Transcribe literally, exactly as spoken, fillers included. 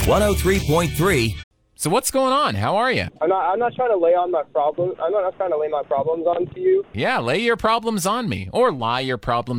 one oh three point three. So what's going on? How are you? I'm not. I'm not trying to lay on my problems. I'm not trying to lay my problems onto you. Yeah, lay your problems on me, or lie your problems